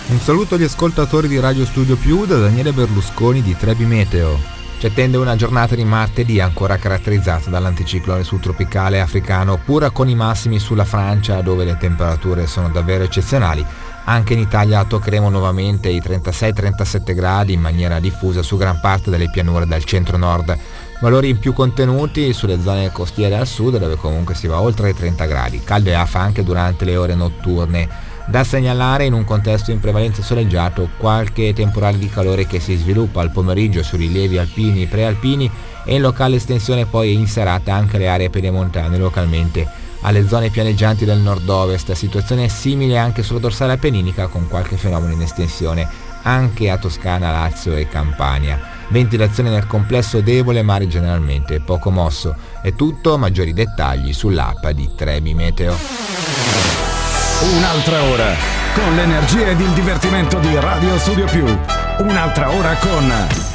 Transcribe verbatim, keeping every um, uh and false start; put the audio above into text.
Un saluto agli ascoltatori di Radio Studio Più da Daniele Berlusconi di Trebi Meteo. Ci attende una giornata di martedì ancora caratterizzata dall'anticiclone subtropicale africano, pur con i massimi sulla Francia dove le temperature sono davvero eccezionali. Anche in Italia toccheremo nuovamente i trentasei trentasette gradi in maniera diffusa su gran parte delle pianure del centro-nord. Valori in più contenuti sulle zone costiere al sud dove comunque si va oltre i trenta gradi. Caldo e afa anche durante le ore notturne. Da segnalare in un contesto in prevalenza soleggiato qualche temporale di calore che si sviluppa al pomeriggio sui rilievi alpini e prealpini e in locale estensione poi in serata anche le aree pedemontane localmente alle zone pianeggianti del nord-ovest, situazione simile anche sulla dorsale appenninica con qualche fenomeno in estensione anche a Toscana, Lazio e Campania. Ventilazione nel complesso debole ma generalmente poco mosso. È tutto, maggiori dettagli sull'app di Trebi Meteo. Un'altra ora con l'energia ed il divertimento di Radio Studio Più. Un'altra ora con